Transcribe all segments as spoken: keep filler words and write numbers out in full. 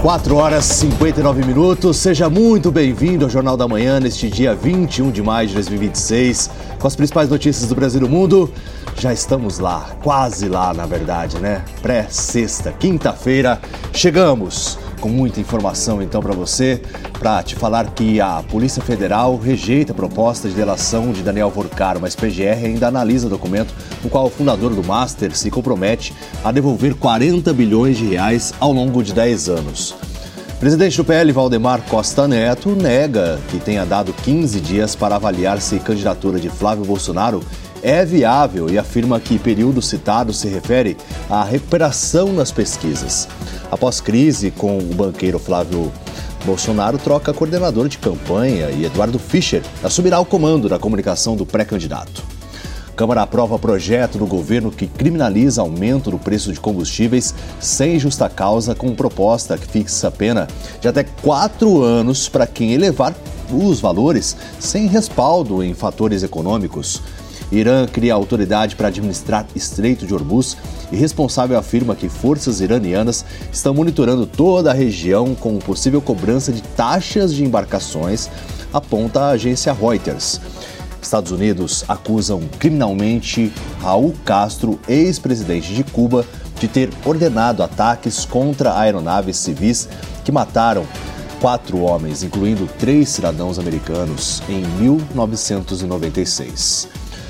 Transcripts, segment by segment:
quatro horas e cinquenta e nove minutos. Seja muito bem-vindo ao Jornal da Manhã neste dia vinte e um de maio de dois mil e vinte e seis, com as principais notícias do Brasil e do mundo. Já estamos lá, quase lá, na verdade, né? Pré-sexta, quinta-feira, chegamos com muita informação então para você, para te falar que a Polícia Federal rejeita a proposta de delação de Daniel Vorcaro, mas P G R ainda analisa o documento no qual o fundador do Master se compromete a devolver quarenta bilhões de reais ao longo de dez anos. O presidente do P L, Valdemar Costa Neto, nega que tenha dado quinze dias para avaliar se a candidatura de Flávio Bolsonaro é viável e afirma que o período citado se refere à recuperação nas pesquisas. Após crise com o banqueiro Flávio Bolsonaro, troca coordenador de campanha e Eduardo Fischer assumirá o comando da comunicação do pré-candidato. A Câmara aprova projeto do governo que criminaliza aumento do preço de combustíveis sem justa causa, com proposta que fixa a pena de até quatro anos para quem elevar os valores sem respaldo em fatores econômicos. Irã cria autoridade para administrar Estreito de Hormuz e responsável afirma que forças iranianas estão monitorando toda a região com possível cobrança de taxas de embarcações, aponta a agência Reuters. Estados Unidos acusam criminalmente Raul Castro, ex-presidente de Cuba, de ter ordenado ataques contra aeronaves civis que mataram quatro homens, incluindo três cidadãos americanos, em mil novecentos e noventa e seis.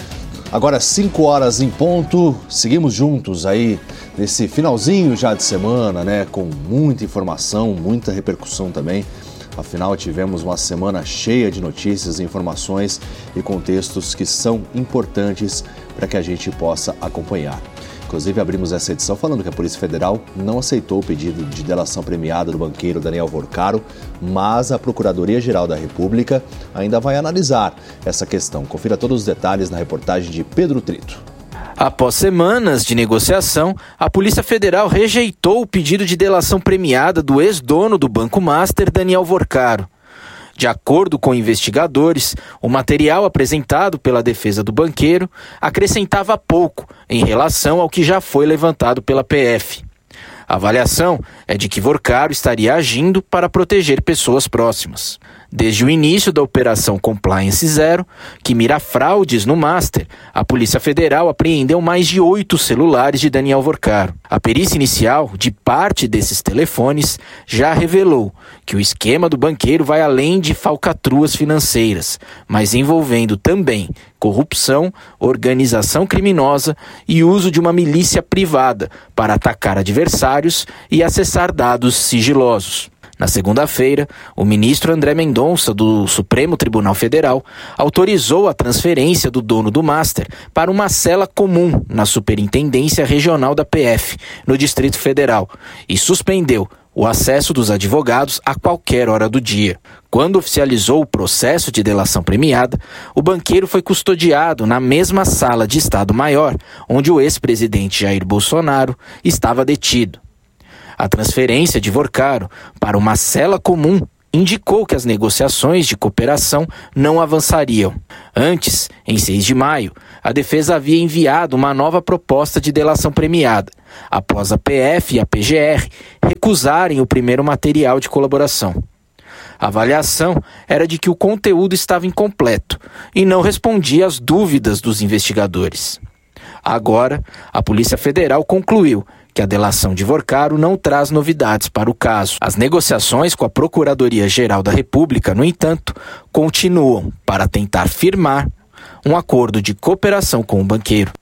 Agora, cinco horas em ponto, seguimos juntos aí nesse finalzinho já de semana, né? Com muita informação, muita repercussão também. Afinal, tivemos uma semana cheia de notícias, informações e contextos que são importantes para que a gente possa acompanhar. Inclusive, abrimos essa edição falando que a Polícia Federal não aceitou o pedido de delação premiada do banqueiro Daniel Vorcaro, mas a Procuradoria-Geral da República ainda vai analisar essa questão. Confira todos os detalhes na reportagem de Pedro Trito. Após semanas de negociação, a Polícia Federal rejeitou o pedido de delação premiada do ex-dono do Banco Master, Daniel Vorcaro. De acordo com investigadores, o material apresentado pela defesa do banqueiro acrescentava pouco em relação ao que já foi levantado pela P F. A avaliação é de que Vorcaro estaria agindo para proteger pessoas próximas. Desde o início da Operação Compliance Zero, que mira fraudes no Master, a Polícia Federal apreendeu mais de oito celulares de Daniel Vorcaro. A perícia inicial de parte desses telefones já revelou que o esquema do banqueiro vai além de falcatruas financeiras, mas envolvendo também corrupção, organização criminosa e uso de uma milícia privada para atacar adversários e acessar dados sigilosos. Na segunda-feira, o ministro André Mendonça, do Supremo Tribunal Federal, autorizou a transferência do dono do Master para uma cela comum na Superintendência Regional da P F, no Distrito Federal, e suspendeu o acesso dos advogados a qualquer hora do dia. Quando oficializou o processo de delação premiada, o banqueiro foi custodiado na mesma sala de Estado-Maior, onde o ex-presidente Jair Bolsonaro estava detido. A transferência de Vorcaro para uma cela comum indicou que as negociações de cooperação não avançariam. Antes, em seis de maio, a defesa havia enviado uma nova proposta de delação premiada, após a P F e a P G R recusarem o primeiro material de colaboração. A avaliação era de que o conteúdo estava incompleto e não respondia às dúvidas dos investigadores. Agora, a Polícia Federal concluiu que a delação de Vorcaro não traz novidades para o caso. As negociações com a Procuradoria-Geral da República, no entanto, continuam para tentar firmar um acordo de cooperação com o banqueiro.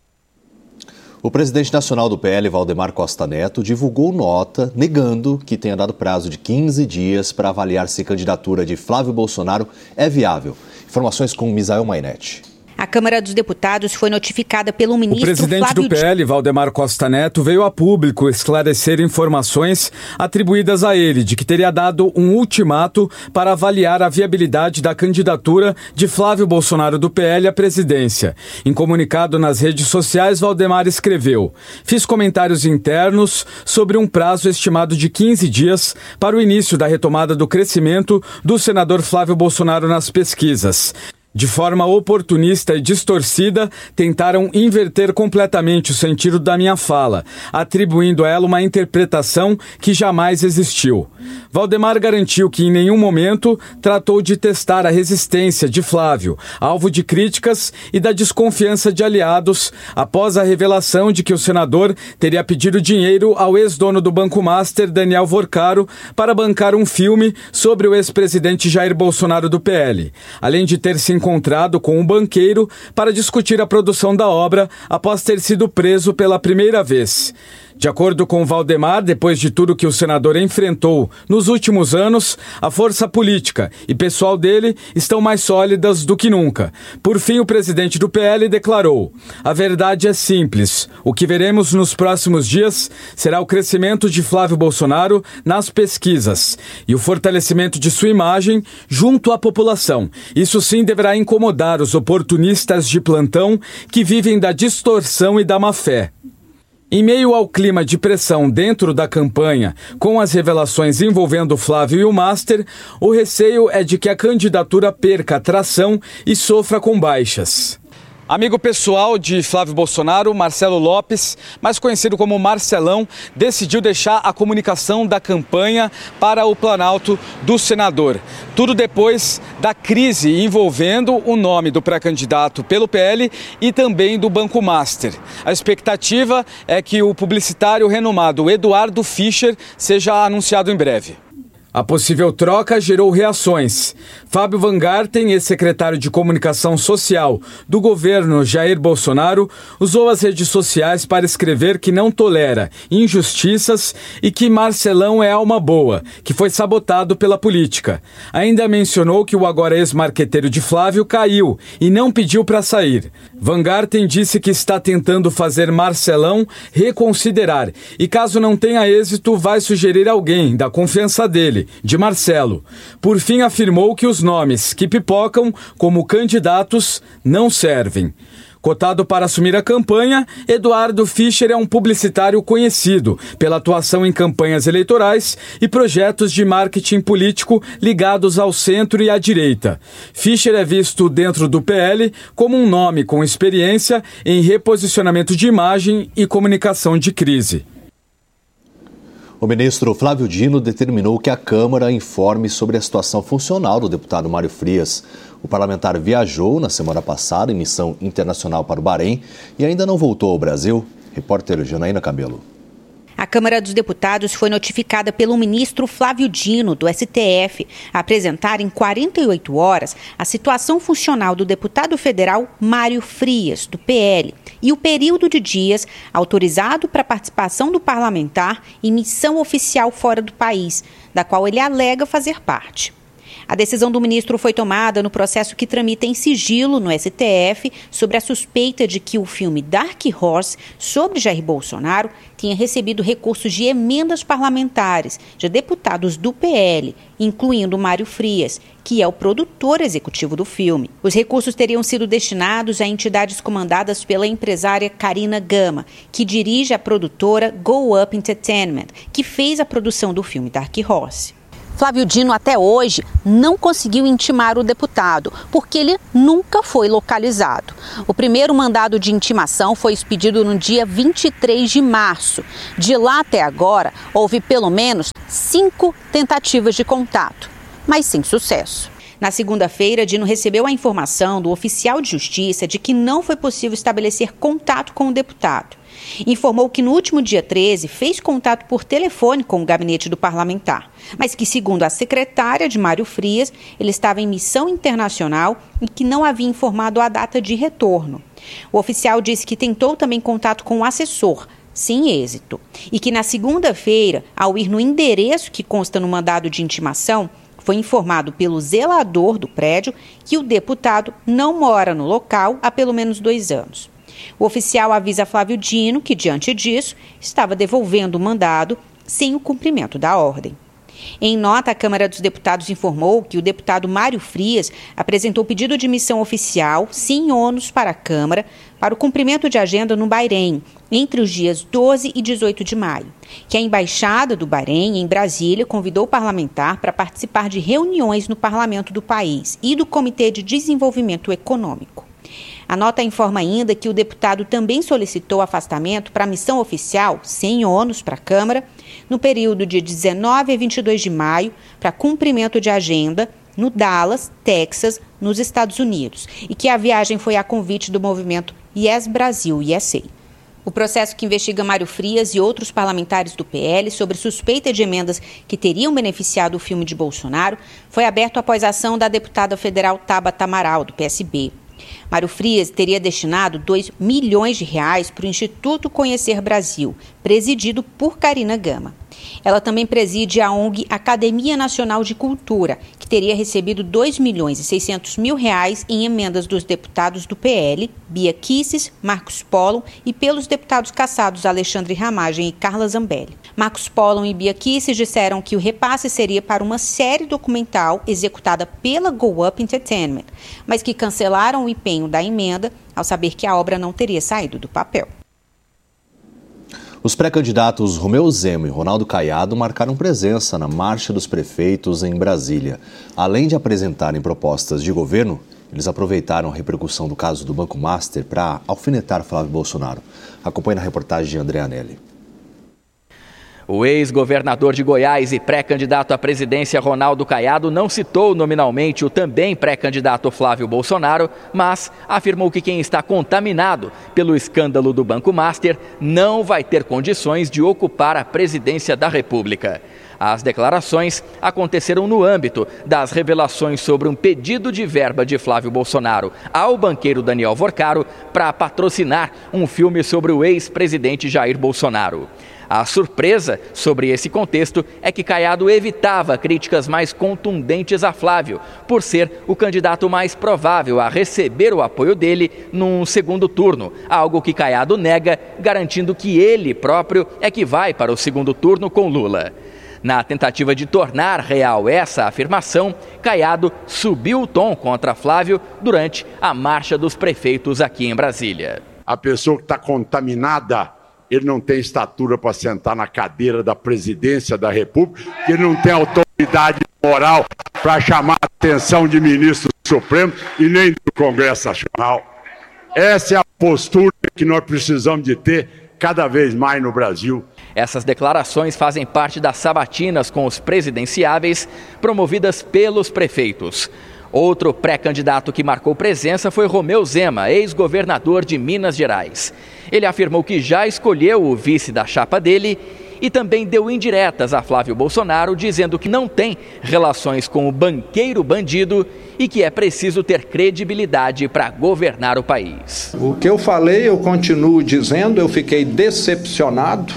O presidente nacional do P L, Valdemar Costa Neto, divulgou nota negando que tenha dado prazo de quinze dias para avaliar se a candidatura de Flávio Bolsonaro é viável. Informações com Misael Mainetti. A Câmara dos Deputados foi notificada pelo ministro Flávio... O presidente do P L, Valdemar Costa Neto, veio a público esclarecer informações atribuídas a ele de que teria dado um ultimato para avaliar a viabilidade da candidatura de Flávio Bolsonaro do P L à presidência. Em comunicado nas redes sociais, Valdemar escreveu: "Fiz comentários internos sobre um prazo estimado de quinze dias para o início da retomada do crescimento do senador Flávio Bolsonaro nas pesquisas. De forma oportunista e distorcida, tentaram inverter completamente o sentido da minha fala, atribuindo a ela uma interpretação que jamais existiu. Valdemar garantiu que em nenhum momento tratou de testar a resistência de Flávio, alvo de críticas e da desconfiança de aliados, após a revelação de que o senador teria pedido dinheiro ao ex-dono do Banco Master, Daniel Vorcaro, para bancar um filme sobre o ex-presidente Jair Bolsonaro do P L, além de ter se encontrado com um banqueiro para discutir a produção da obra após ter sido preso pela primeira vez. De acordo com Valdemar, depois de tudo que o senador enfrentou nos últimos anos, a força política e pessoal dele estão mais sólidas do que nunca. Por fim, o presidente do P L declarou: "A verdade é simples. O que veremos nos próximos dias será o crescimento de Flávio Bolsonaro nas pesquisas e o fortalecimento de sua imagem junto à população. Isso sim deverá incomodar os oportunistas de plantão que vivem da distorção e da má-fé." Em meio ao clima de pressão dentro da campanha, com as revelações envolvendo Flávio e o Master, o receio é de que a candidatura perca atração e sofra com baixas. Amigo pessoal de Flávio Bolsonaro, Marcelo Lopes, mais conhecido como Marcelão, decidiu deixar a comunicação da campanha para o Planalto do senador. Tudo depois da crise envolvendo o nome do pré-candidato pelo P L e também do Banco Master. A expectativa é que o publicitário renomado Eduardo Fischer seja anunciado em breve. A possível troca gerou reações. Fábio Van Garten, ex-secretário de Comunicação Social do governo Jair Bolsonaro, usou as redes sociais para escrever que não tolera injustiças e que Marcelão é alma boa, que foi sabotado pela política. Ainda mencionou que o agora ex-marqueteiro de Flávio caiu e não pediu para sair. Van Garten disse que está tentando fazer Marcelão reconsiderar e, caso não tenha êxito, vai sugerir alguém da confiança dele, de Marcelo. Por fim, afirmou que os nomes que pipocam como candidatos não servem. Cotado para assumir a campanha, Eduardo Fischer é um publicitário conhecido pela atuação em campanhas eleitorais e projetos de marketing político ligados ao centro e à direita. Fischer é visto dentro do P L como um nome com experiência em reposicionamento de imagem e comunicação de crise. O ministro Flávio Dino determinou que a Câmara informe sobre a situação funcional do deputado Mário Frias. O parlamentar viajou na semana passada em missão internacional para o Bahrein e ainda não voltou ao Brasil. Repórter Janaína Cabelo. A Câmara dos Deputados foi notificada pelo ministro Flávio Dino, do S T F, a apresentar em quarenta e oito horas a situação funcional do deputado federal Mário Frias, do P L, e o período de dias autorizado para a participação do parlamentar em missão oficial fora do país, da qual ele alega fazer parte. A decisão do ministro foi tomada no processo que tramita em sigilo no S T F sobre a suspeita de que o filme Dark Horse sobre Jair Bolsonaro tinha recebido recursos de emendas parlamentares de deputados do P L, incluindo Mário Frias, que é o produtor executivo do filme. Os recursos teriam sido destinados a entidades comandadas pela empresária Karina Gama, que dirige a produtora Go Up Entertainment, que fez a produção do filme Dark Horse. Flávio Dino, até hoje, não conseguiu intimar o deputado, porque ele nunca foi localizado. O primeiro mandado de intimação foi expedido no dia vinte e três de março. De lá até agora, houve pelo menos cinco tentativas de contato, mas sem sucesso. Na segunda-feira, Dino recebeu a informação do oficial de justiça de que não foi possível estabelecer contato com o deputado. Informou que no último dia treze fez contato por telefone com o gabinete do parlamentar, mas que, segundo a secretária de Mário Frias, ele estava em missão internacional e que não havia informado a data de retorno. O oficial disse que tentou também contato com o assessor, sem êxito, e que na segunda-feira, ao ir no endereço que consta no mandado de intimação, foi informado pelo zelador do prédio que o deputado não mora no local há pelo menos dois anos. O oficial avisa Flávio Dino que, diante disso, estava devolvendo o mandado sem o cumprimento da ordem. Em nota, a Câmara dos Deputados informou que o deputado Mário Frias apresentou pedido de missão oficial, sem ônus para a Câmara, para o cumprimento de agenda no Bahrein, entre os dias doze e dezoito de maio, que a Embaixada do Bahrein, em Brasília, convidou o parlamentar para participar de reuniões no parlamento do país e do Comitê de Desenvolvimento Econômico. A nota informa ainda que o deputado também solicitou afastamento para a missão oficial, sem ônus para a Câmara, no período de dezenove a vinte e dois de maio, para cumprimento de agenda no Dallas, Texas, nos Estados Unidos, e que a viagem foi a convite do movimento Yes Brasil U S A. O processo que investiga Mário Frias e outros parlamentares do P L sobre suspeita de emendas que teriam beneficiado o filme de Bolsonaro foi aberto após a ação da deputada federal Tabata Amaral, do P S B. Mário Frias teria destinado dois milhões de reais para o Instituto Conhecer Brasil, presidido por Karina Gama. Ela também preside a ONG Academia Nacional de Cultura, que teria recebido dois milhões e seiscentos mil reais em emendas dos deputados do P L, Bia Kicis, Marcos Polo, e pelos deputados cassados Alexandre Ramagem e Carla Zambelli. Marcos Polo e Bia Kicis disseram que o repasse seria para uma série documental executada pela Go Up Entertainment, mas que cancelaram o empenho da emenda ao saber que a obra não teria saído do papel. Os pré-candidatos Romeu Zema e Ronaldo Caiado marcaram presença na Marcha dos Prefeitos em Brasília. Além de apresentarem propostas de governo, eles aproveitaram a repercussão do caso do Banco Master para alfinetar Flávio Bolsonaro. Acompanhe na reportagem de André Anelli. O ex-governador de Goiás e pré-candidato à presidência Ronaldo Caiado não citou nominalmente o também pré-candidato Flávio Bolsonaro, mas afirmou que quem está contaminado pelo escândalo do Banco Master não vai ter condições de ocupar a presidência da República. As declarações aconteceram no âmbito das revelações sobre um pedido de verba de Flávio Bolsonaro ao banqueiro Daniel Vorcaro para patrocinar um filme sobre o ex-presidente Jair Bolsonaro. A surpresa sobre esse contexto é que Caiado evitava críticas mais contundentes a Flávio, por ser o candidato mais provável a receber o apoio dele num segundo turno, algo que Caiado nega, garantindo que ele próprio é que vai para o segundo turno com Lula. Na tentativa de tornar real essa afirmação, Caiado subiu o tom contra Flávio durante a Marcha dos Prefeitos aqui em Brasília. A pessoa que está contaminada, ele não tem estatura para sentar na cadeira da presidência da República, ele não tem autoridade moral para chamar a atenção de ministro do Supremo e nem do Congresso Nacional. Essa é a postura que nós precisamos de ter cada vez mais no Brasil. Essas declarações fazem parte das sabatinas com os presidenciáveis promovidas pelos prefeitos. Outro pré-candidato que marcou presença foi Romeu Zema, ex-governador de Minas Gerais. Ele afirmou que já escolheu o vice da chapa dele e também deu indiretas a Flávio Bolsonaro, dizendo que não tem relações com o banqueiro bandido e que é preciso ter credibilidade para governar o país. O que eu falei, eu continuo dizendo, eu fiquei decepcionado.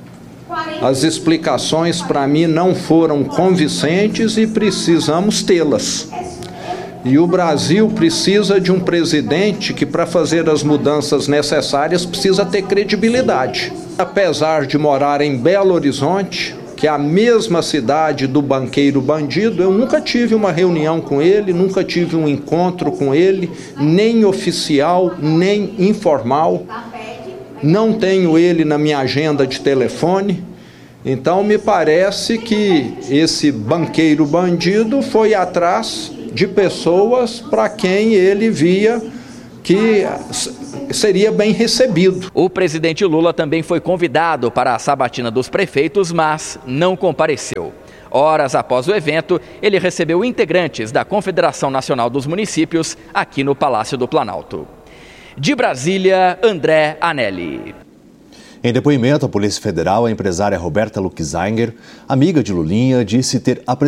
As explicações para mim não foram convincentes e precisamos tê-las. E o Brasil precisa de um presidente que, para fazer as mudanças necessárias, precisa ter credibilidade. Apesar de morar em Belo Horizonte, que é a mesma cidade do banqueiro bandido, eu nunca tive uma reunião com ele, nunca tive um encontro com ele, nem oficial, nem informal. Não tenho ele na minha agenda de telefone. Então, me parece que esse banqueiro bandido foi atrás de pessoas para quem ele via que seria bem recebido. O presidente Lula também foi convidado para a sabatina dos prefeitos, mas não compareceu. Horas após o evento, ele recebeu integrantes da Confederação Nacional dos Municípios aqui no Palácio do Planalto. De Brasília, André Anelli. Em depoimento à Polícia Federal, a empresária Roberta Luxinger, amiga de Lulinha, disse ter apresentado